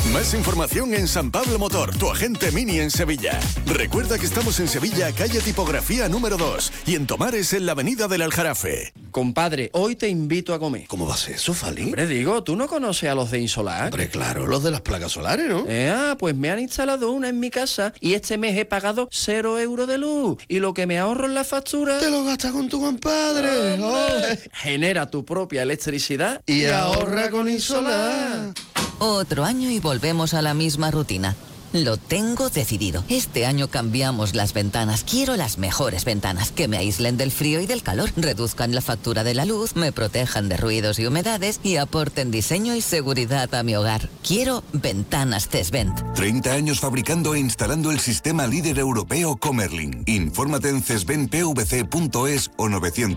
Más información en San Pablo Motor, tu agente Mini en Sevilla. Recuerda que estamos en Sevilla, calle Tipografía número 2, y en Tomares, en la avenida del Aljarafe. Compadre, hoy te invito a comer. ¿Cómo va a ser eso, Fali? Hombre, digo, ¿tú no conoces a los de Insolar? Hombre, claro, los de las placas solares, ¿no? Pues me han instalado una en mi casa y este mes he pagado 0 euros de luz. Y lo que me ahorro en la factura... Te lo gastas con tu compadre. Genera tu propia electricidad y ahorra con Insolar. Otro año y volvemos a la misma rutina. Lo tengo decidido. Este año cambiamos las ventanas. Quiero las mejores ventanas, que me aíslen del frío y del calor, reduzcan la factura de la luz, me protejan de ruidos y humedades y aporten diseño y seguridad a mi hogar. Quiero ventanas Cesvent. 30 años fabricando e instalando el sistema líder europeo Comerlin. Infórmate en cesventpvc.es o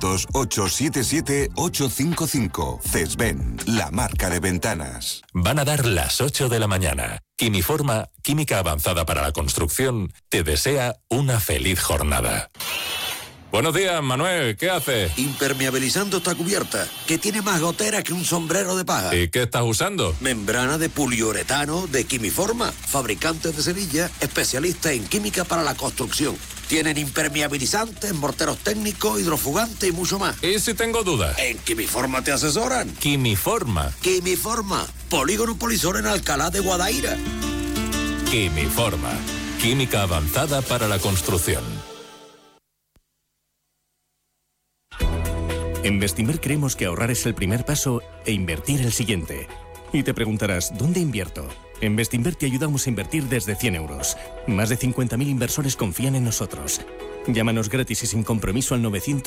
900-877-855. Cesvent, la marca de ventanas. Van a dar las 8 de la mañana. Quimiforma, química avanzada para la construcción, te desea una feliz jornada. Buenos días, Manuel, ¿qué haces? Impermeabilizando esta cubierta, que tiene más gotera que un sombrero de paja. ¿Y qué estás usando? Membrana de poliuretano de Quimiforma, fabricantes de Sevilla, especialistas en química para la construcción. Tienen impermeabilizantes, morteros técnicos, hidrofugantes y mucho más. ¿Y si tengo dudas? En Quimiforma te asesoran. Quimiforma. Quimiforma, Polígono Polisor en Alcalá de Guadaira. Quimiforma, química avanzada para la construcción. En Bestinver creemos que ahorrar es el primer paso e invertir el siguiente. Y te preguntarás, ¿dónde invierto? En Bestinver te ayudamos a invertir desde 100 euros. Más de 50.000 inversores confían en nosotros. Llámanos gratis y sin compromiso al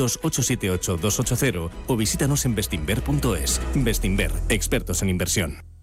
900-878-280 o visítanos en bestinver.es. Bestinver, expertos en inversión.